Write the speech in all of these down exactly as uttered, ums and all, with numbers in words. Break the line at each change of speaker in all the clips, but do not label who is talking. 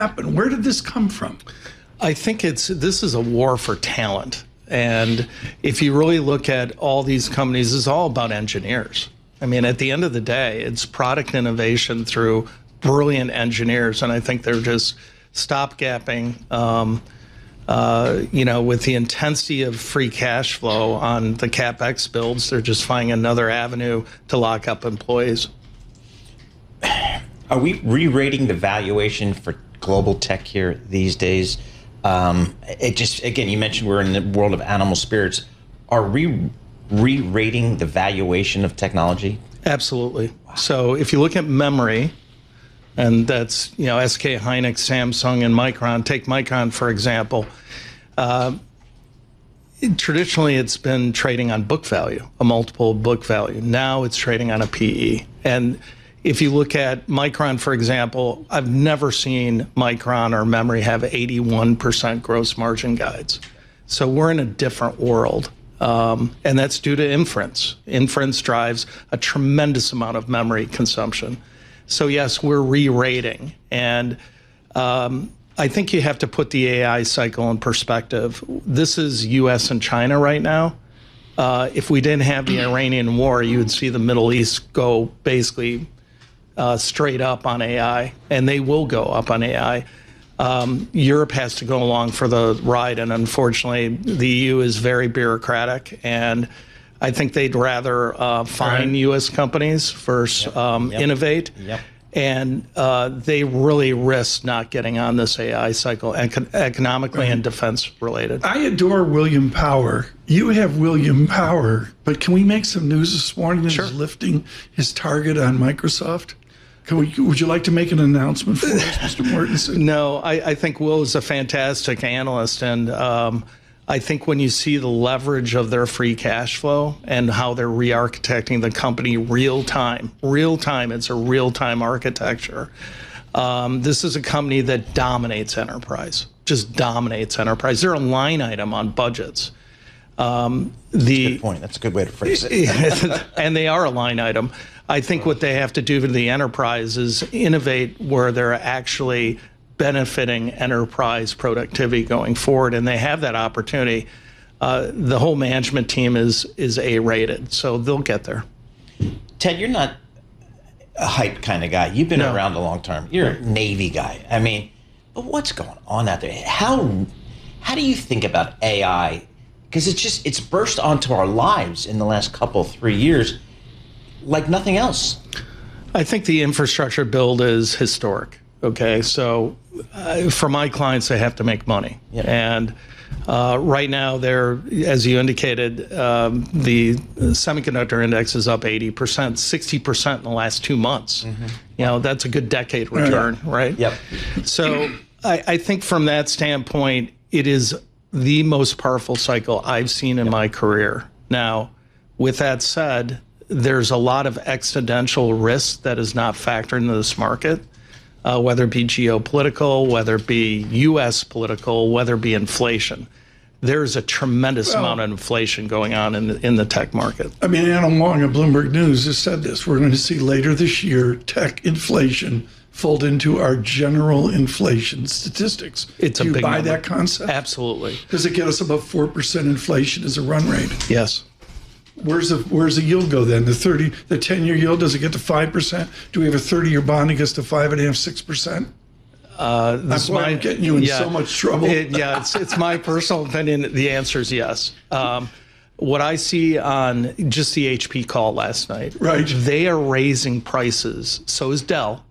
happen? Where did this come from?
I think it's this is a war for talent. And if you really look at all these companies, it's all about engineers. I mean, at the end of the day, it's product innovation through brilliant engineers. And I think they're just stopgapping, um, uh, you know, with the intensity of free cash flow on the CapEx builds, they're just finding another avenue to lock up employees.
Are we re-rating the valuation for global tech here these days? Um, it just, again, you mentioned we're in the world of animal spirits. Are we re-rating the valuation of technology?
Absolutely. Wow. So if you look at memory, and that's, you know, S K Hynix, Samsung, and Micron. Take Micron, for example. Uh, it, traditionally, it's been trading on book value, a multiple book value. Now it's trading on a P E. And if you look at Micron, for example, I've never seen Micron or memory have eighty-one percent gross margin guides. So we're in a different world. Um, and that's due to inference. Inference drives a tremendous amount of memory consumption. So yes, we're re-rating. And um, I think you have to put the A I cycle in perspective. This is U S and China right now. Uh, if we didn't have the Iranian war, you would see the Middle East go basically uh, straight up on A I, and they will go up on A I. Um, Europe has to go along for the ride, and unfortunately, the E U is very bureaucratic, and I think they'd rather uh, fine right. U S companies versus yep. Um, yep. innovate. Yep. And uh, they really risk not getting on this A I cycle, econ economically right. and defense related.
I adore William Power. You have William Power, but can we make some news this morning that sure. he's lifting his target on Microsoft? Can we, would you like to make an announcement for us, Mister Mortensen?
No, I, I think Will is a fantastic analyst, and um, I think when you see the leverage of their free cash flow and how they're re-architecting the company real time, real time, it's a real time architecture. Um, this is a company that dominates enterprise, just dominates enterprise. They're a line item on budgets. Um, the,
That's a good point. That's a good way to phrase it.
And they are a line item. I think what they have to do to the enterprise is innovate where they're actually benefiting enterprise productivity going forward, and they have that opportunity. Uh, the whole management team is is A-rated, so they'll get there.
Ted, you're not a hype kind of guy. You've been
no.
around a long time. You're a Navy guy. I mean, but what's going on out there? How how do you think about A I? Because it's just it's burst onto our lives in the last couple, three years like nothing else.
I think the infrastructure build is historic. Okay, so uh, for my clients, they have to make money. Yep. And uh, right now, they're, as you indicated, um, the semiconductor index is up eighty percent, sixty percent in the last two months. Mm-hmm. You know, that's a good decade return, yeah. right?
Yep.
So I, I think from that standpoint, it is the most powerful cycle I've seen in yep. my career. Now, with that said, there's a lot of existential risk that is not factored into this market. Uh, whether it be geopolitical, whether it be U S political, whether it be inflation. There's a tremendous well, amount of inflation going on in the, in the tech market.
I mean, Adam Long of Bloomberg News has said this. We're going to see later this year tech inflation fold into our general inflation statistics.
It's
Do
a
you
big
buy
number.
that concept?
Absolutely.
Does it get us above four percent inflation as a run rate?
Yes.
Where's the where's the yield go then? The thirty, the ten-year yield, does it get to five percent? Do we have a thirty-year bond that gets to five and a half, six percent?
Uh,
That's why I'm getting you in
yeah,
so much trouble.
It, yeah, it's it's my personal opinion. The answer is yes. Um, what I see on just the H P call last night,
right?
They are raising prices. So is Dell.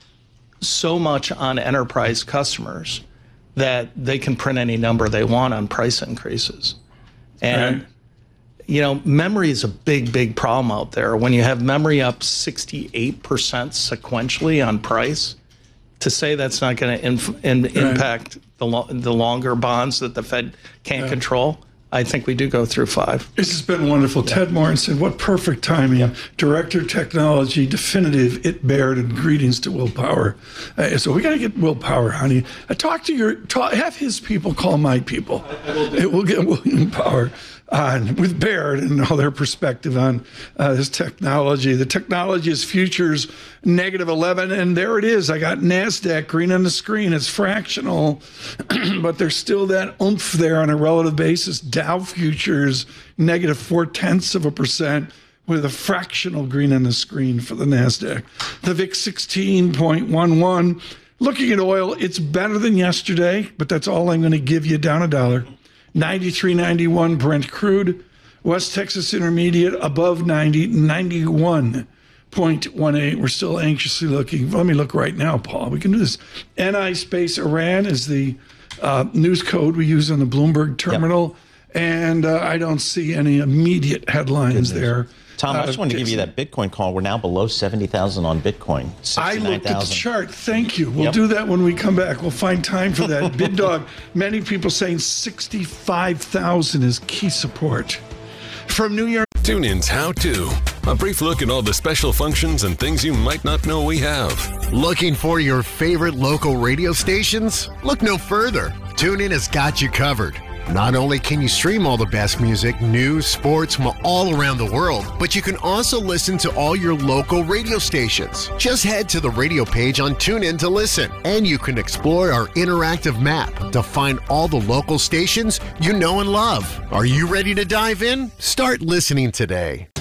So much on enterprise customers that they can print any number they want on price increases, and. Right. You know, memory is a big, big problem out there. When you have memory up sixty-eight percent sequentially on price, to say that's not going to inf in, right. impact the, lo the longer bonds that the Fed can't yeah. control, I think we do go through five.
This has been wonderful. Yeah. Ted Mortensen, what perfect timing. Yeah. Director Technology, Definitive, It Baird, and greetings to Will Power. Uh, so we got to get Will Power, honey. Uh, talk to your, talk, have his people call my people. It will get William Power. on with Baird and all their perspective on uh, this technology. The technology is futures negative eleven, and there it is. I got NASDAQ green on the screen. It's fractional, but there's still that oomph there on a relative basis. Dow futures negative four tenths of a percent with a fractional green on the screen for the NASDAQ. The V I X sixteen point one one. Looking at oil, it's better than yesterday, but that's all I'm going to give you, down a dollar. ninety-three ninety-one Brent crude. West Texas Intermediate above ninety, ninety-one point one eight. We're still anxiously looking. Let me look right now, Paul. We can do this. N I space Iran is the uh, news code we use on the Bloomberg terminal. Yep. And uh, I don't see any immediate headlines there.
Tom, I just
uh,
wanted to give you that Bitcoin call. We're now below seventy thousand on Bitcoin.
I looked at the chart. Thank you. We'll
Yep.
do that when we come back. We'll find time for that. Bid Dog, many people saying sixty-five thousand is key support. From New York.
TuneIn's How To. A brief look at all the special functions and things you might not know we have.
Looking for your favorite local radio stations? Look no further. TuneIn has got you covered. Not only can you stream all the best music, news, sports from all around the world, but you can also listen to all your local radio stations. Just head to the radio page on TuneIn to listen, and you can explore our interactive map to find all the local stations you know and love. Are you ready to dive in? Start listening today.